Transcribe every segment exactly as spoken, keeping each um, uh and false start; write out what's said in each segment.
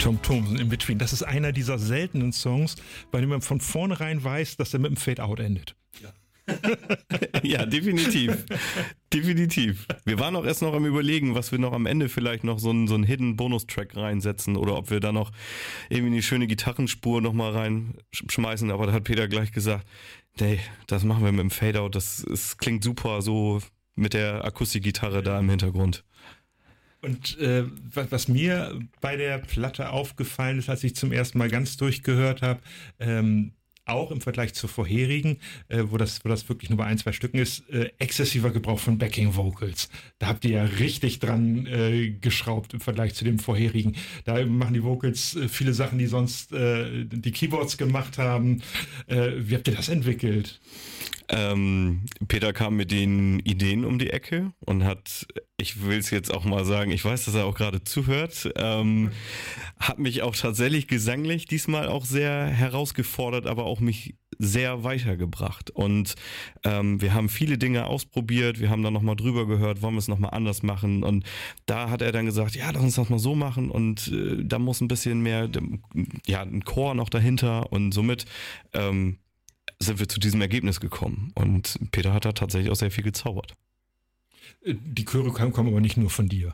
Tom Thomsen in Between. Das ist einer dieser seltenen Songs, bei dem man von vornherein weiß, dass er mit einem Fade-Out endet. Ja. Ja, definitiv. Definitiv. Wir waren auch erst noch am Überlegen, was wir noch am Ende vielleicht noch so einen, so einen Hidden Bonus-Track reinsetzen oder ob wir da noch irgendwie eine schöne Gitarrenspur nochmal reinschmeißen. Aber da hat Peter gleich gesagt, nee, das machen wir mit dem Fade-Out. Das, das klingt super so mit der Akustikgitarre da im Hintergrund. Und äh, was, was mir bei der Platte aufgefallen ist, als ich zum ersten Mal ganz durchgehört habe, ähm, auch im Vergleich zur vorherigen, äh, wo das wo das wirklich nur bei ein, zwei Stücken ist, äh, exzessiver Gebrauch von Backing Vocals. Da habt ihr ja richtig dran äh, geschraubt im Vergleich zu dem vorherigen. Da machen die Vocals äh, viele Sachen, die sonst äh, die Keyboards gemacht haben. Äh, wie habt ihr das entwickelt? Ähm, Peter kam mit den Ideen um die Ecke und hat, ich will es jetzt auch mal sagen, ich weiß, dass er auch gerade zuhört, ähm, hat mich auch tatsächlich gesanglich diesmal auch sehr herausgefordert, aber auch mich sehr weitergebracht. Und ähm, wir haben viele Dinge ausprobiert, wir haben dann nochmal drüber gehört, wollen wir es nochmal anders machen. Und da hat er dann gesagt, ja, lass uns das mal so machen und äh, da muss ein bisschen mehr, ja, ein Chor noch dahinter und somit ähm, sind wir zu diesem Ergebnis gekommen. Und Peter hat da tatsächlich auch sehr viel gezaubert. Die Chöre kommen aber nicht nur von dir.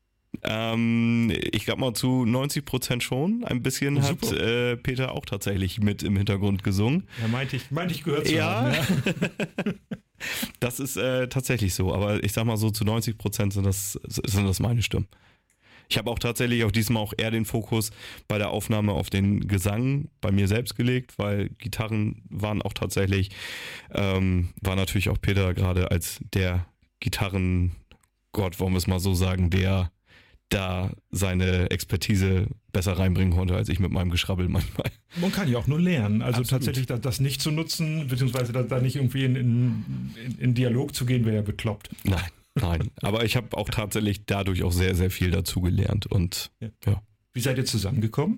Ähm, ich glaube mal zu neunzig Prozent schon. Ein bisschen oh, hat äh, Peter auch tatsächlich mit im Hintergrund gesungen. Ja, meinte ich, meinte ich gehört zu ja. haben. Ja. Das ist äh, tatsächlich so. Aber ich sag mal so zu neunzig Prozent sind das, sind das meine Stimmen. Ich habe auch tatsächlich auch diesmal auch eher den Fokus bei der Aufnahme auf den Gesang bei mir selbst gelegt, weil Gitarren waren auch tatsächlich, ähm, war natürlich auch Peter gerade als der Gitarrengott, wollen wir es mal so sagen, der da seine Expertise besser reinbringen konnte, als ich mit meinem Geschrabbel manchmal. Man kann ja auch nur lernen, also Absolut. Tatsächlich das, das nicht zu nutzen, beziehungsweise da, da nicht irgendwie in, in, in Dialog zu gehen, wäre ja bekloppt. Nein. Nein, aber ich habe auch tatsächlich dadurch auch sehr, sehr viel dazu gelernt und ja. ja. Wie seid ihr zusammengekommen?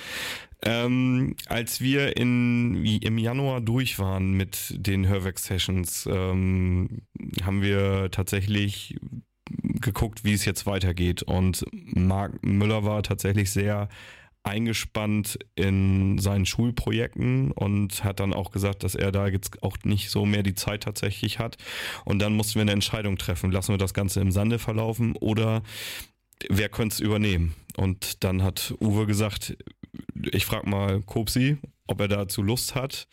Ähm, als wir in, im Januar durch waren mit den Hörwerk-Sessions, ähm, haben wir tatsächlich geguckt, wie es jetzt weitergeht und Marc Müller war tatsächlich sehr eingespannt in seinen Schulprojekten und hat dann auch gesagt, dass er da jetzt auch nicht so mehr die Zeit tatsächlich hat. Und dann mussten wir eine Entscheidung treffen. Lassen wir das Ganze im Sande verlaufen oder wer könnte es übernehmen? Und dann hat Uwe gesagt, ich frage mal Kopsi, ob er dazu Lust hat.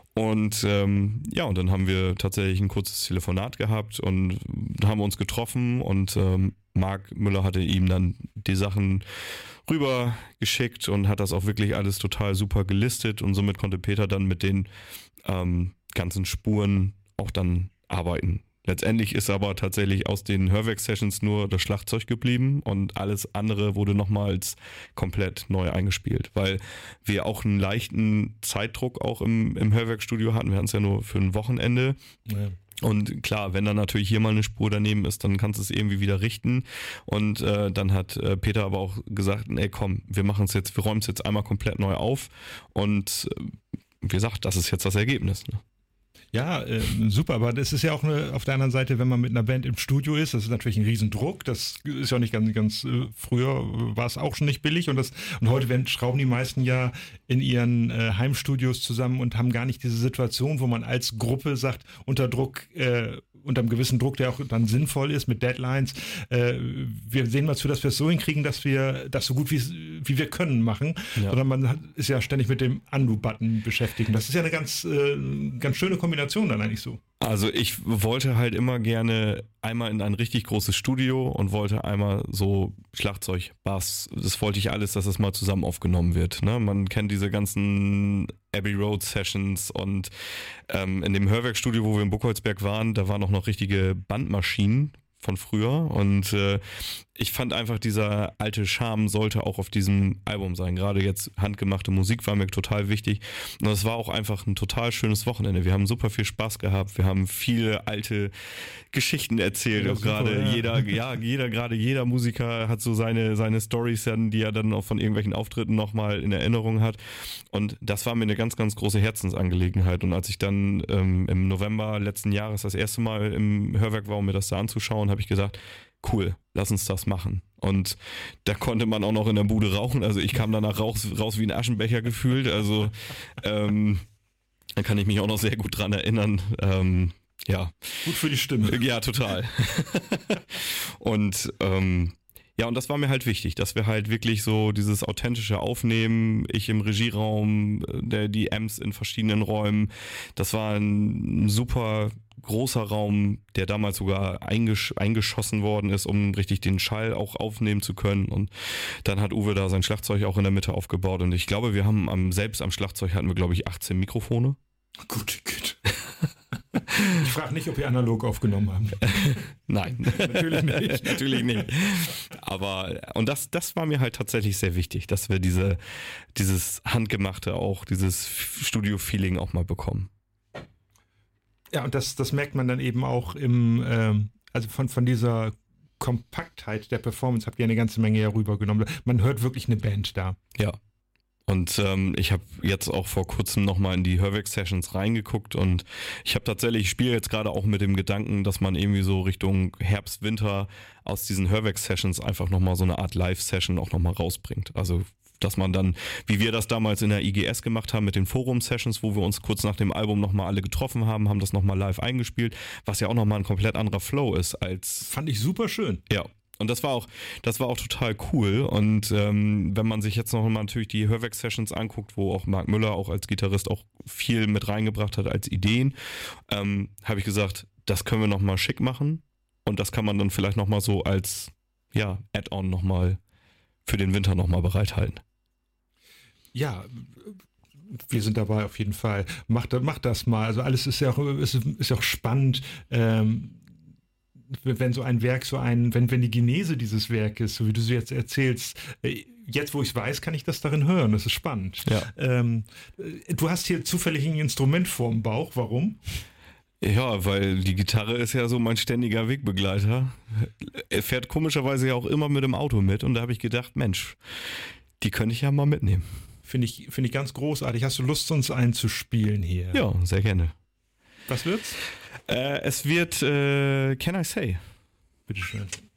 Und ähm, ja, und dann haben wir tatsächlich ein kurzes Telefonat gehabt und haben uns getroffen und ähm, Marc Müller hatte ihm dann die Sachen rüber geschickt und hat das auch wirklich alles total super gelistet und somit konnte Peter dann mit den ähm, ganzen Spuren auch dann arbeiten. Letztendlich ist aber tatsächlich aus den Hörwerk-Sessions nur das Schlagzeug geblieben und alles andere wurde nochmals komplett neu eingespielt, weil wir auch einen leichten Zeitdruck auch im, im Hörwerkstudio hatten. Wir hatten es ja nur für ein Wochenende. Ja. Und klar, wenn dann natürlich hier mal eine Spur daneben ist, dann kannst du es irgendwie wieder richten. Und äh, dann hat äh, Peter aber auch gesagt, ey komm, wir machen es jetzt, wir räumen es jetzt einmal komplett neu auf. Und äh, wie gesagt, das ist jetzt das Ergebnis. Ne? Ja, äh, super, aber das ist ja auch eine, auf der anderen Seite, wenn man mit einer Band im Studio ist, das ist natürlich ein Riesendruck, das ist ja auch nicht ganz, ganz äh, früher war es auch schon nicht billig und das und heute werden, schrauben die meisten ja in ihren äh, Heimstudios zusammen und haben gar nicht diese Situation, wo man als Gruppe sagt, unter Druck, äh, unter einem gewissen Druck, der auch dann sinnvoll ist mit Deadlines, äh, wir sehen mal zu, dass wir es so hinkriegen, dass wir das so gut wie, wie wir können machen, ja. Sondern man ist ja ständig mit dem Undo-Button beschäftigt. Das ist ja eine ganz, äh, ganz schöne Kombination dann eigentlich so. Also ich wollte halt immer gerne einmal in ein richtig großes Studio und wollte einmal so Schlagzeug, Bass, das wollte ich alles, dass das mal zusammen aufgenommen wird. Ne? Man kennt diese ganzen Abbey Road Sessions und ähm, in dem Hörwerkstudio, wo wir in Buchholzberg waren, da waren auch noch richtige Bandmaschinen von früher und äh, ich fand einfach, dieser alte Charme sollte auch auf diesem Album sein. Gerade jetzt handgemachte Musik war mir total wichtig und es war auch einfach ein total schönes Wochenende. Wir haben super viel Spaß gehabt, wir haben viele alte Geschichten erzählt. Ja, auch gerade ja. jeder, ja, jeder, gerade jeder Musiker hat so seine seine Storys, die er dann auch von irgendwelchen Auftritten nochmal in Erinnerung hat. Und das war mir eine ganz, ganz große Herzensangelegenheit. Und als ich dann ähm, im November letzten Jahres das erste Mal im Hörwerk war, um mir das da anzuschauen, habe ich gesagt, cool, lass uns das machen. Und da konnte man auch noch in der Bude rauchen. Also ich kam danach raus, raus wie ein Aschenbecher gefühlt. Also ähm, da kann ich mich auch noch sehr gut dran erinnern. Ähm, ja. Gut für die Stimme. Ja, total. Und ähm, ja, und das war mir halt wichtig, dass wir halt wirklich so dieses authentische Aufnehmen, ich im Regieraum, der, die Amps in verschiedenen Räumen. Das war ein super großer Raum, der damals sogar eingesch- eingeschossen worden ist, um richtig den Schall auch aufnehmen zu können. Und dann hat Uwe da sein Schlagzeug auch in der Mitte aufgebaut. Und ich glaube, wir haben am, selbst am Schlagzeug hatten wir, glaube ich, achtzehn Mikrofone. Gut, gut. Ich frage nicht, ob ihr analog aufgenommen habt. Nein, natürlich nicht. Natürlich nicht. Aber, und das, das war mir halt tatsächlich sehr wichtig, dass wir diese, dieses Handgemachte auch, dieses Studio-Feeling auch mal bekommen. Ja, und das, das merkt man dann eben auch im, ähm, also von, von dieser Kompaktheit der Performance habt ihr eine ganze Menge herübergenommen. Man hört wirklich eine Band da. Ja. Und ähm, ich habe jetzt auch vor kurzem nochmal in die Hörwerk-Sessions reingeguckt und ich habe tatsächlich, ich spiele jetzt gerade auch mit dem Gedanken, dass man irgendwie so Richtung Herbst, Winter aus diesen Hörwerk-Sessions einfach nochmal so eine Art Live-Session auch nochmal rausbringt. Also dass man dann, wie wir das damals in der I G S gemacht haben mit den Forum-Sessions, wo wir uns kurz nach dem Album nochmal alle getroffen haben, haben das nochmal live eingespielt, was ja auch nochmal ein komplett anderer Flow ist als... Fand ich super schön. Ja. Und das war auch, das war auch total cool. Und ähm, wenn man sich jetzt noch mal natürlich die Hörwerk-Sessions anguckt, wo auch Mark Müller auch als Gitarrist auch viel mit reingebracht hat als Ideen, ähm, habe ich gesagt, das können wir noch mal schick machen. Und das kann man dann vielleicht noch mal so als ja, Add-on noch mal für den Winter noch mal bereithalten. Ja, wir sind dabei auf jeden Fall. Macht, macht das mal. Also alles ist ja auch, ist, ist ja auch spannend. Ähm, wenn so ein Werk, so ein, wenn, wenn die Genese dieses Werkes, so wie du sie jetzt erzählst, jetzt wo ich es weiß, kann ich das darin hören. Das ist spannend. Ja. Ähm, du hast hier zufällig ein Instrument vorm Bauch. Warum? Ja, weil die Gitarre ist ja so mein ständiger Wegbegleiter. Er fährt komischerweise ja auch immer mit dem Auto mit und da habe ich gedacht, Mensch, die könnte ich ja mal mitnehmen. Finde ich, finde ich ganz großartig. Hast du Lust, uns einzuspielen hier? Ja, sehr gerne. Was wird's? Äh, es wird äh, Can I Say? Bitteschön.